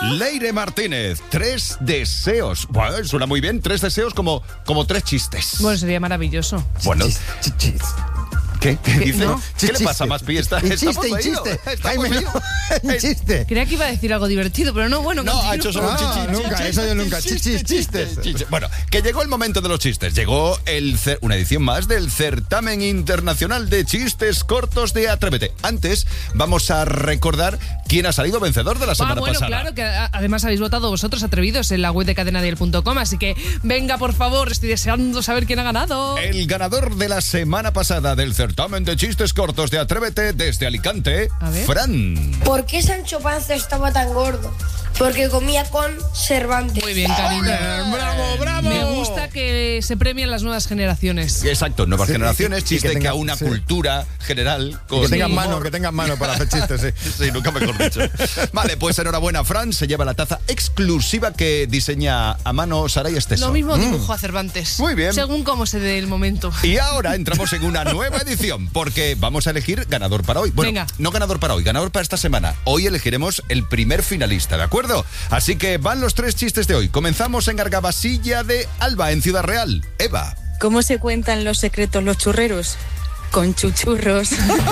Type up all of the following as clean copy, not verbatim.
Leire Martínez, 3 deseos. Bueno, suena muy bien, 3 deseos como 3 chistes. Bueno, sería maravilloso. Bueno. ¿Qué dice? No. ¿Qué le pasa, Maspi? Un chiste. Jaime, un chiste. Creía que iba a decir algo divertido, pero no, bueno. No, continúa. ha hecho solo un chichi. Nunca, eso yo nunca. Chistes. Bueno, que llegó el momento de los chistes. Llegó una edición más del Certamen Internacional de Chistes Cortos de Atrévete. Antes, vamos a recordar quién ha salido vencedor de la semana pasada. Claro, que además habéis votado vosotros atrevidos en la web de cadenadiel.com, así que venga, por favor, estoy deseando saber quién ha ganado. El ganador de la semana pasada del Certamen de Chistes Cortos de Atrévete desde Alicante, Fran. ¿Por qué Sancho Panza estaba tan gordo? Porque comía con Cervantes. Muy bien, cariño. ¡Bravo! Me gusta que se premien las nuevas generaciones. Exacto, nuevas generaciones, chiste que, tengan, a una cultura general. Que tengan mano para hacer chistes, sí. Sí, nunca mejor dicho. Vale, pues enhorabuena, Fran. Se lleva la taza exclusiva que diseña a mano Saray Esteso. Lo mismo dibujo a Cervantes. Muy bien. Según cómo se dé el momento. Y ahora entramos en una nueva edición, porque vamos a elegir ganador para hoy. Bueno, venga. No ganador para hoy, ganador para esta semana. Hoy elegiremos el primer finalista, ¿de acuerdo? Así que van los 3 chistes de hoy. Comenzamos en Argabasilla de Alba, en Ciudad Real. Eva. ¿Cómo se cuentan los secretos los churreros? Con chuchurros.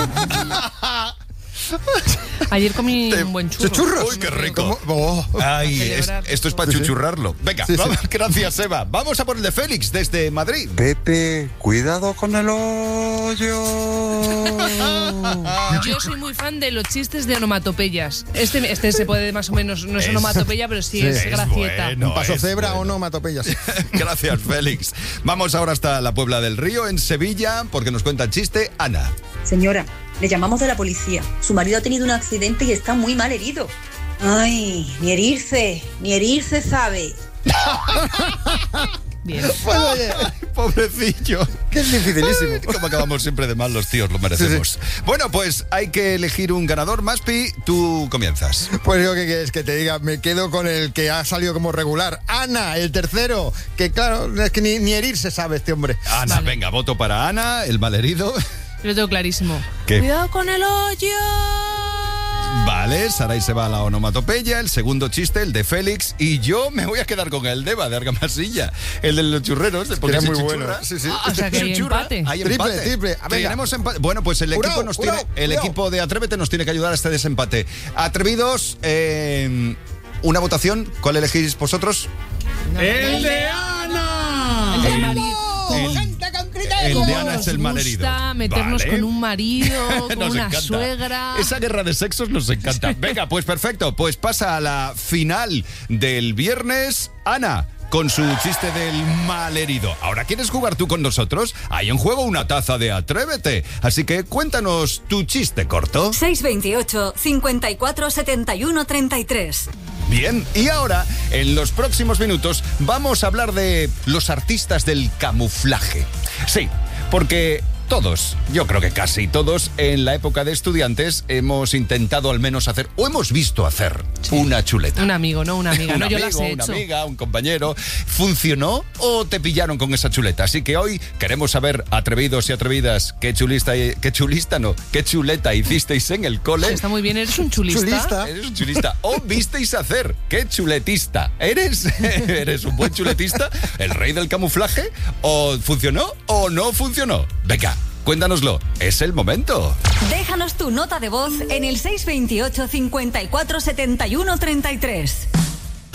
Ayer comí un buen churro. ¿Chuchurros? Uy, qué rico. Ay, Esto es para chuchurrarlo. Venga, vamos, gracias, Eva. Vamos a por el de Félix, desde Madrid. Pepe, cuidado con el hoyo. Yo soy muy fan de los chistes de onomatopeyas. Este se puede más o menos, no es onomatopeya, pero sí es gracieta. Bueno, ¿Un paso cebra bueno. o no, matopellas? Gracias, Félix. Vamos ahora hasta la Puebla del Río, en Sevilla, porque nos cuenta el chiste Ana. Señora, le llamamos de la policía. Su marido ha tenido un accidente y está muy mal herido. Ay, ni herirse sabe. Bien. Pues oye, Pobrecillo. que es dificilísimo. Como acabamos siempre de mal los tíos, lo merecemos. Sí. Bueno, pues hay que elegir un ganador. Maspi, tú comienzas. Pues yo, ¿qué quieres que te diga? Me quedo con el que ha salido como regular. Ana, el tercero. Que claro, es que ni herirse sabe este hombre. Ana, venga, voto para Ana, el malherido. Yo lo tengo clarísimo. ¿Qué? Cuidado con el hoyo. Vale, Saray se va a la onomatopeya, el segundo chiste, el de Félix, y yo me voy a quedar con el de Eva, de Argamasilla, el de los churreros, porque Era se muy chuchurra. bueno. Sí. O sea que hay Chuchurra. empate. Hay Triple. empate. Venga. Tenemos empate. Bueno, pues el equipo el equipo de Atrévete nos tiene que ayudar a este desempate. Atrevidos, una votación, ¿cuál elegís vosotros? ¡El de Ana! El del marido. El de Ana es el Nos malherido. gusta meternos Vale. con un marido, con Nos una encanta. suegra. Esa guerra de sexos nos encanta. Venga, pues perfecto. Pues pasa a la final del viernes. Ana, con su chiste del malherido. Ahora, ¿quieres jugar tú con nosotros? Hay en juego una taza de Atrévete. Así que cuéntanos tu chiste corto. 628 54 71 33. Bien, y ahora, en los próximos minutos, vamos a hablar de los artistas del camuflaje. Sí, porque todos, yo creo que casi todos, en la época de estudiantes hemos intentado al menos hacer, o hemos visto hacer, una chuleta. Un amigo, no una amiga. Un No, yo las amigo, he una hecho. amiga, un compañero. ¿Funcionó o te pillaron con esa chuleta? Así que hoy queremos saber, atrevidos y atrevidas, qué chuleta hicisteis en el cole. Está muy bien, eres un chulista. Eres un chulista. O visteis hacer. ¿Qué chuletista? ¿Eres un buen chuletista? ¿El rey del camuflaje? ¿O funcionó o no funcionó? Venga, cuéntanoslo. Es el momento. Déjanos tu nota de voz en el 628 54 71 33.